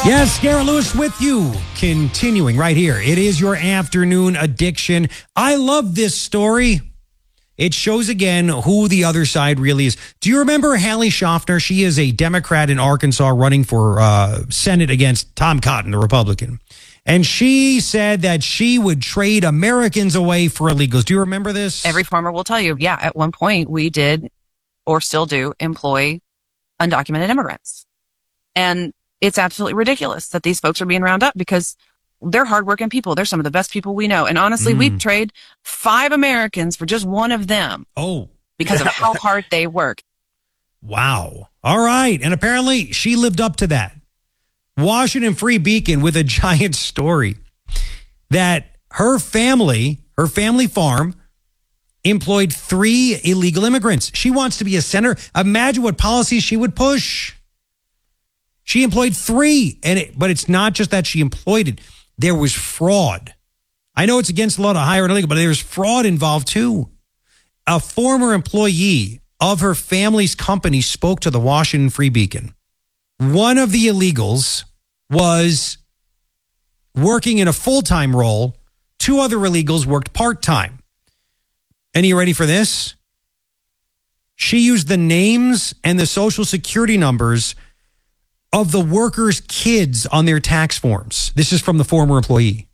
Yes, Garrett Lewis with you. Continuing right here. It is your afternoon addiction. I love this story. It shows again who the other side really is. Do you remember Hallie Schaffner? She is a Democrat in Arkansas running for Senate against Tom Cotton, the Republican. And she said that she would trade Americans away for illegals. Do you remember this? Every farmer will tell you, yeah, at one point we did, or still do, employ undocumented immigrants. And it's absolutely ridiculous that these folks are being rounded up because they're hardworking people. They're some of the best people we know. And honestly, we'd trade 5 Americans for just one of them. Oh. Because of how hard they work. Wow. All right. And apparently she lived up to that. Washington Free Beacon with a giant story that her family farm employed 3 illegal immigrants. She wants to be a senator. Imagine what policies she would push. She employed 3, but it's not just that she employed it. There was fraud. I know it's against the law to hire an illegal, but there's fraud involved too. A former employee of her family's company spoke to the Washington Free Beacon. One of the illegals was working in a full-time role. 2 other illegals worked part-time. And are you ready for this? She used the names and the social security numbers of the workers' kids on their tax forms. This is from the former employee.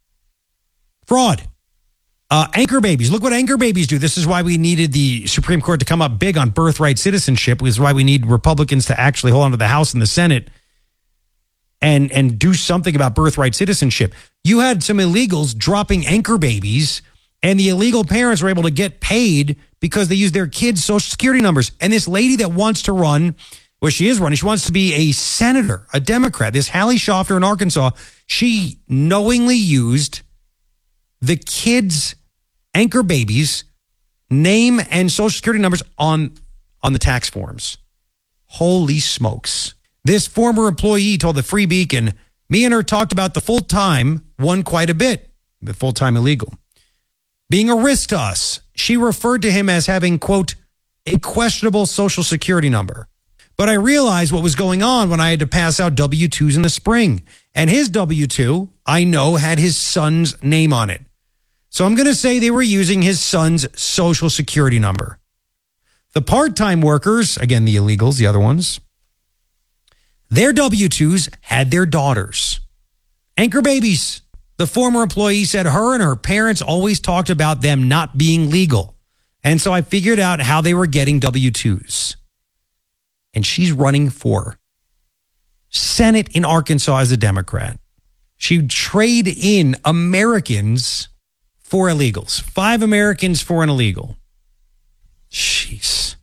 Fraud. Anchor babies. Look what anchor babies do. This is why we needed the Supreme Court to come up big on birthright citizenship. This is why we need Republicans to actually hold on to the House and the Senate and do something about birthright citizenship. You had some illegals dropping anchor babies, and the illegal parents were able to get paid because they used their kids' social security numbers. And this lady that wants to run, well, she is running. She wants to be a senator, a Democrat. This Hallie Schaffner in Arkansas, she knowingly used the kids' anchor babies' name and social security numbers on the tax forms. Holy smokes. This former employee told the Free Beacon, me and her talked about the full-time one quite a bit, the full-time illegal, being a risk to us. She referred to him as having, quote, a questionable social security number. But I realized what was going on when I had to pass out W-2s in the spring. And his W-2, I know, had his son's name on it. So I'm going to say they were using his son's social security number. The part-time workers, again, the illegals, the other ones, their W-2s had their daughters. Anchor babies. The former employee said her and her parents always talked about them not being legal. And so I figured out how they were getting W-2s. And she's running for Senate in Arkansas as a Democrat. She'd trade in Americans for illegals. 5 Americans for an illegal. Jeez.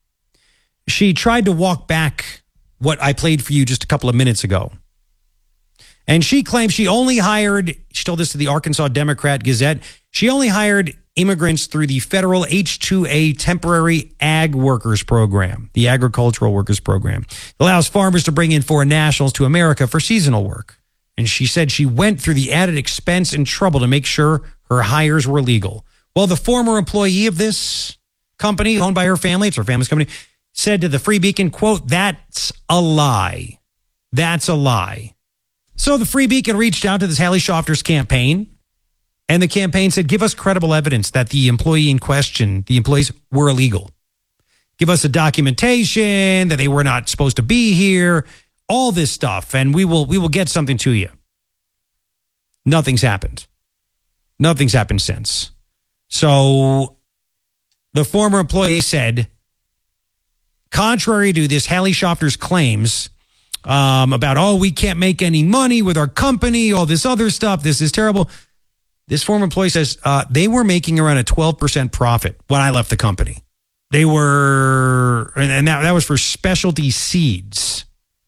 She tried to walk back what I played for you just a couple of minutes ago. And she claims she only hired, she told this to the Arkansas Democrat Gazette, she only hired immigrants through the federal H-2A temporary ag workers program, the agricultural workers program. It allows farmers to bring in foreign nationals to America for seasonal work. And she said she went through the added expense and trouble to make sure her hires were legal. Well, the former employee of this company owned by her family, it's her family's company, said to the Free Beacon, quote, that's a lie. That's a lie. So the Free Beacon reached out to this Hallie Schaffner's campaign, and the campaign said, give us credible evidence that the employee in question, the employees, were illegal. Give us a documentation that they were not supposed to be here, all this stuff, and we will get something to you. Nothing's happened. Nothing's happened since. So the former employee said, contrary to this Hallie Schaffner's claims about, we can't make any money with our company, all this other stuff, this is terrible. This former employee says they were making around a 12% profit when I left the company. They were, and that was for specialty seeds.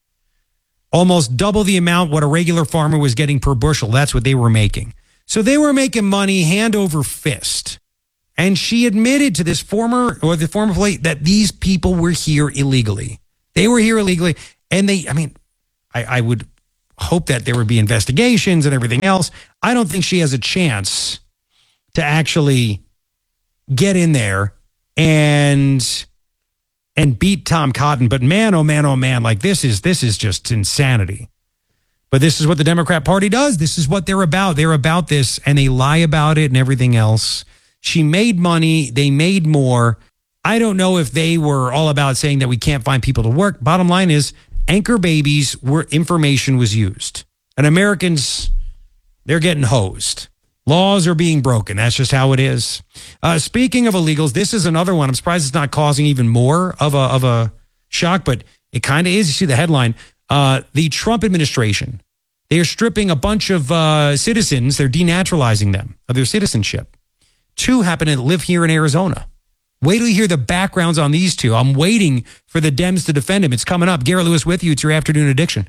Almost double the amount what a regular farmer was getting per bushel. That's what they were making. So they were making money hand over fist. And she admitted to the former employee that these people were here illegally. They were here illegally. And I would hope that there would be investigations and everything else. I don't think she has a chance to actually get in there and beat Tom Cotton. But man, oh man, like this is just insanity. But this is what the Democrat Party does. This is what they're about. They're about this, and they lie about it and everything else. She made money. They made more. I don't know if they were all about saying that we can't find people to work. Bottom line is, anchor babies where information was used. And Americans, they're getting hosed. Laws are being broken. That's just how it is. Speaking of illegals, this is another one. I'm surprised it's not causing even more of a shock, but it kind of is. You see the headline. The Trump administration, they are stripping a bunch of citizens. They're denaturalizing them of their citizenship. 2 happen to live here in Arizona. Wait till you hear the backgrounds on these 2. I'm waiting for the Dems to defend him. It's coming up. Garrett Lewis with you. It's your Afternoon Addiction.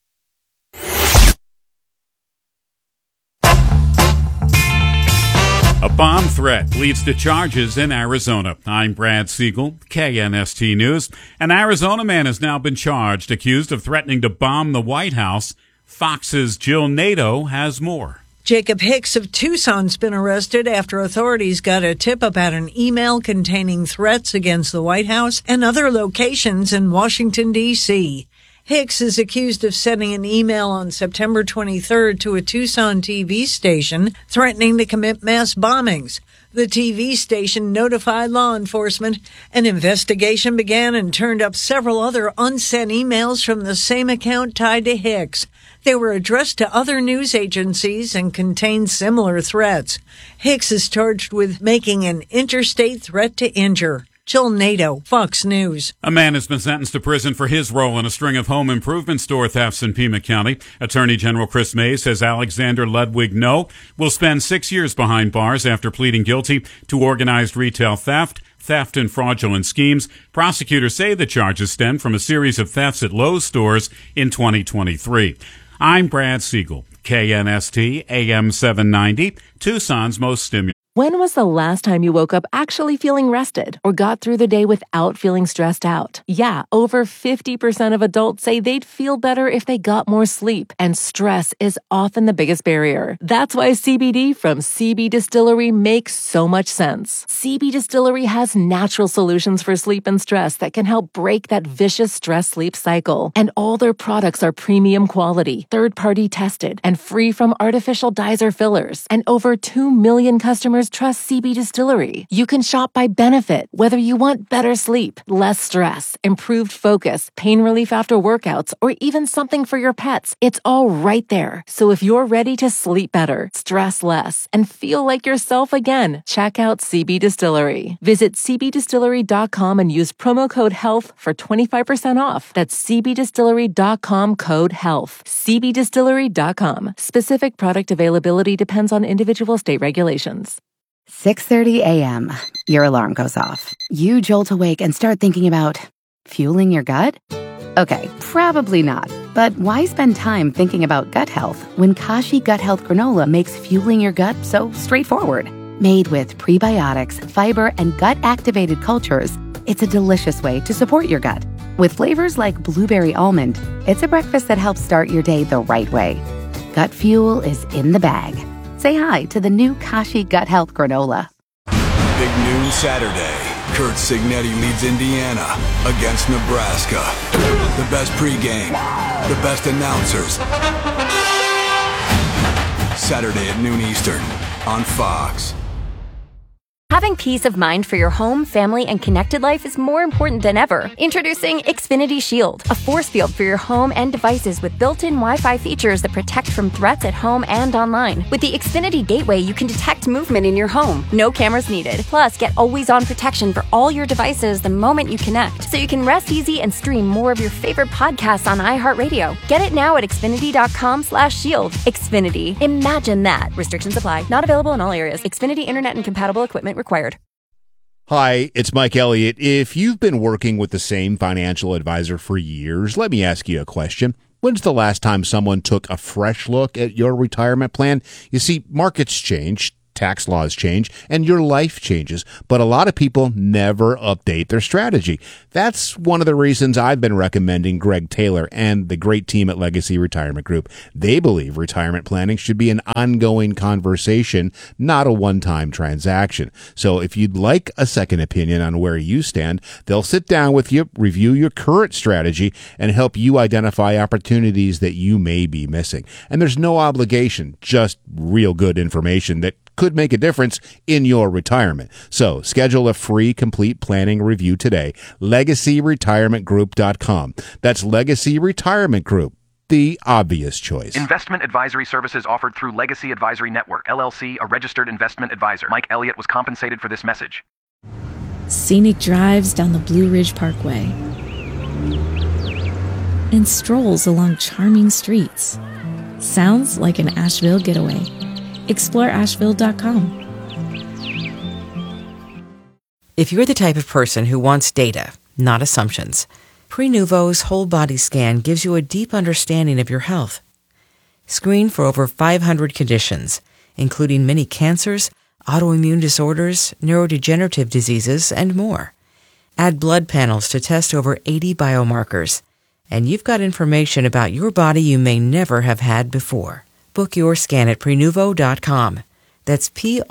A bomb threat leads to charges in Arizona. I'm Brad Siegel, KNST News. An Arizona man has now been charged, accused of threatening to bomb the White House. Fox's Jill Nato has more. Jacob Hicks of Tucson's been arrested after authorities got a tip about an email containing threats against the White House and other locations in Washington, D.C. Hicks is accused of sending an email on September 23rd to a Tucson TV station threatening to commit mass bombings. The TV station notified law enforcement. An investigation began and turned up several other unsent emails from the same account tied to Hicks. They were addressed to other news agencies and contained similar threats. Hicks is charged with making an interstate threat to injure. Jill Nato, Fox News. A man has been sentenced to prison for his role in a string of home improvement store thefts in Pima County. Attorney General Chris Mays says Alexander Ludwig No will spend 6 years behind bars after pleading guilty to organized retail theft and fraudulent schemes. Prosecutors say the charges stem from a series of thefts at Lowe's stores in 2023. I'm Brad Siegel, KNST AM 790, Tucson's most stimulating. When was the last time you woke up actually feeling rested or got through the day without feeling stressed out? Yeah, over 50% of adults say they'd feel better if they got more sleep, and stress is often the biggest barrier. That's why CBD from CB Distillery makes so much sense. CB Distillery has natural solutions for sleep and stress that can help break that vicious stress-sleep cycle. And all their products are premium quality, third-party tested, and free from artificial dyes or fillers. And over 2 million customers trust CB Distillery. You can shop by benefit, whether you want better sleep, less stress, improved focus, pain relief after workouts, or even something for your pets. It's all right there. So if you're ready to sleep better, stress less, and feel like yourself again, check out CB Distillery. Visit cbdistillery.com and use promo code HEALTH for 25% off. That's cbdistillery.com code HEALTH. cbdistillery.com. Specific product availability depends on individual state regulations. 6:30 a.m. Your alarm goes off. You jolt awake and start thinking about fueling your gut? Okay, probably not. But why spend time thinking about gut health when Kashi Gut Health Granola makes fueling your gut so straightforward? Made with prebiotics, fiber, and gut-activated cultures, it's a delicious way to support your gut. With flavors like blueberry almond, it's a breakfast that helps start your day the right way. Gut fuel is in the bag. Say hi to the new Kashi Gut Health Granola. Big noon Saturday. Kurt Signetti leads Indiana against Nebraska. The best pregame, the best announcers. Saturday at noon Eastern on Fox. Having peace of mind for your home, family, and connected life is more important than ever. Introducing Xfinity Shield, a force field for your home and devices with built-in Wi-Fi features that protect from threats at home and online. With the Xfinity Gateway, you can detect movement in your home. No cameras needed. Plus, get always-on protection for all your devices the moment you connect, so you can rest easy and stream more of your favorite podcasts on iHeartRadio. Get it now at Xfinity.com/shield. Xfinity. Imagine that. Restrictions apply. Not available in all areas. Xfinity Internet and compatible equipment required. Hi, it's Mike Elliott. If you've been working with the same financial advisor for years, let me ask you a question. When's the last time someone took a fresh look at your retirement plan? You see, markets change, tax laws change and your life changes, but a lot of people never update their strategy. That's one of the reasons I've been recommending Greg Taylor and the great team at Legacy Retirement Group. They believe retirement planning should be an ongoing conversation, not a one-time transaction. So if you'd like a second opinion on where you stand, they'll sit down with you, review your current strategy, and help you identify opportunities that you may be missing. And there's no obligation, just real good information that could make a difference in your retirement. So schedule a free complete planning review today. LegacyRetirementGroup.com. That's Legacy Retirement Group, the obvious choice. Investment advisory services offered through Legacy Advisory Network, LLC, a registered investment advisor. Mike Elliott was compensated for this message. Scenic drives down the Blue Ridge Parkway and strolls along charming streets. Sounds like an Asheville getaway. Explore Asheville.com. If you're the type of person who wants data, not assumptions, Prenuvo's whole body scan gives you a deep understanding of your health. Screen for over 500 conditions, including many cancers, autoimmune disorders, neurodegenerative diseases, and more. Add blood panels to test over 80 biomarkers, and you've got information about your body you may never have had before. Book your scan at Prenuvo.com. That's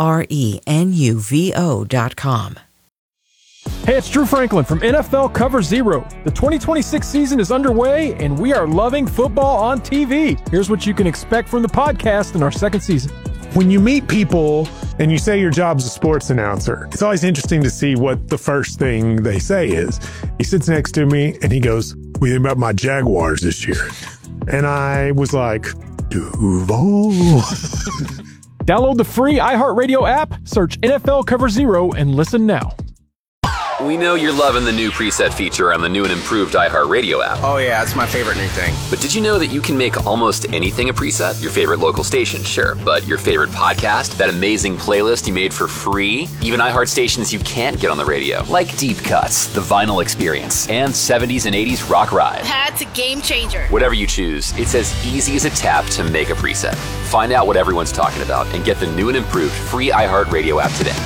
Prenuvo.com. Hey, it's Drew Franklin from NFL Cover Zero. The 2026 season is underway, and we are loving football on TV. Here's what you can expect from the podcast in our second season. When you meet people and you say your job's a sports announcer, it's always interesting to see what the first thing they say is. He sits next to me and he goes, "What do you think about my Jaguars this year?" And I was like, Duval. Download the free iHeartRadio app, search NFL Cover Zero, and listen now. We know you're loving the new preset feature on the new and improved iHeartRadio app. Oh yeah, it's my favorite new thing. But did you know that you can make almost anything a preset? Your favorite local station, sure. But your favorite podcast? That amazing playlist you made for free? Even iHeart stations you can't get on the radio. Like Deep Cuts, The Vinyl Experience, and 70s and 80s Rock Ride. That's a game changer. Whatever you choose, it's as easy as a tap to make a preset. Find out what everyone's talking about and get the new and improved free iHeartRadio app today.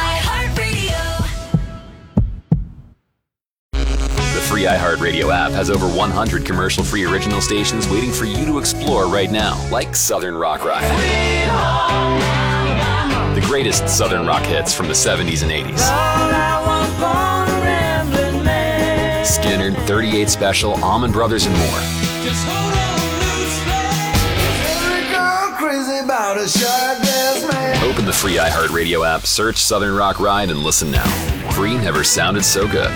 The free iHeartRadio app has over 100 commercial-free original stations waiting for you to explore right now, like Southern Rock Ride. The greatest Southern rock hits from the 70s and 80s. Skinner, 38 Special, Allman Brothers, and more. Open the free iHeartRadio app, search Southern Rock Ride, and listen now. Free never sounded so good.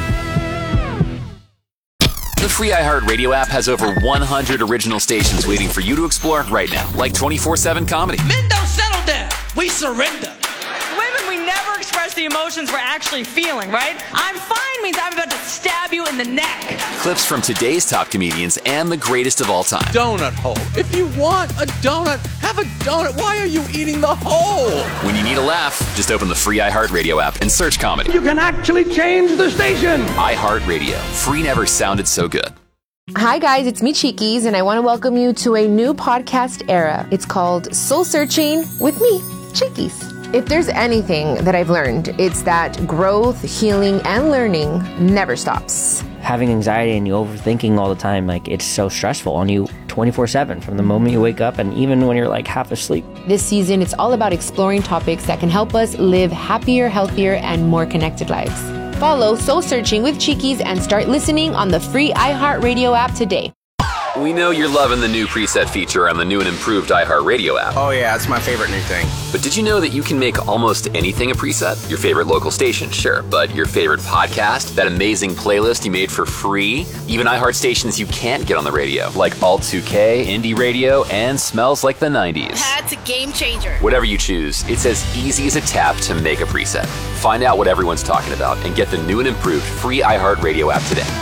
The free iHeartRadio app has over 100 original stations waiting for you to explore right now, like 24/7 comedy. Men don't settle down. We surrender. Women, we never express the emotions we're actually feeling, right? I'm fine means I'm about to stab you in the neck. Clips from today's top comedians and the greatest of all time. Donut hole. If you want a donut, have a donut. Why are you eating the hole? When you need a laugh, just open the free iHeartRadio app and search comedy. You can actually change the station. iHeartRadio. Free never sounded so good. Hi guys, it's me Cheekies, and I want to welcome you to a new podcast era. It's called Soul Searching with me, Cheekies. If there's anything that I've learned, it's that growth, healing, and learning never stops. Having anxiety and you overthinking all the time, like it's so stressful on you 24/7 from the moment you wake up and even when you're like half asleep. This season, it's all about exploring topics that can help us live happier, healthier, and more connected lives. Follow Soul Searching with Cheekies and start listening on the free iHeartRadio app today. We know you're loving the new preset feature on the new and improved iHeartRadio app. Oh yeah, it's my favorite new thing. But did you know that you can make almost anything a preset? Your favorite local station, sure. But your favorite podcast? That amazing playlist you made for free? Even iHeart stations you can't get on the radio, like Alt 2K, Indie Radio, and Smells Like the 90s. That's a game changer. Whatever you choose, it's as easy as a tap to make a preset. Find out what everyone's talking about and get the new and improved free iHeartRadio app today.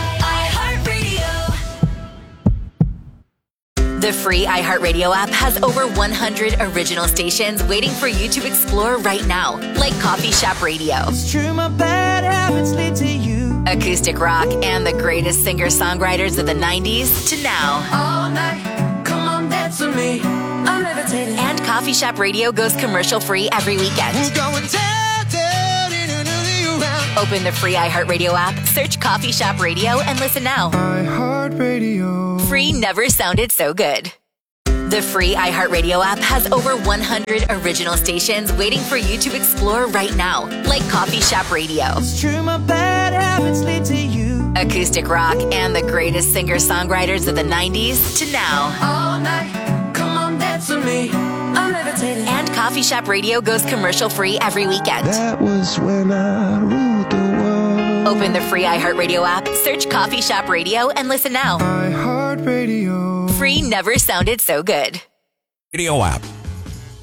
The free iHeartRadio app has over 100 original stations waiting for you to explore right now, like Coffee Shop Radio, It's true, my bad habits lead to you. acoustic rock, and the greatest singer-songwriters of the 90s to now. All night, come on, dance with me. I'm And Coffee Shop Radio goes commercial free every weekend. Open the free iHeartRadio app, search Coffee Shop Radio, and listen now. iHeartRadio. Free never sounded so good. The free iHeartRadio app has over 100 original stations waiting for you to explore right now, like Coffee Shop Radio. It's true, my bad habits lead to you. Acoustic rock and the greatest singer-songwriters of the 90s to now. All night, come on, dance with me. I'm levitating. And Coffee Shop Radio goes commercial free every weekend. That was when I ruled the world. Open the free iHeartRadio app, search Coffee Shop Radio, and listen now. iHeartRadio. Free never sounded so good. Radio app.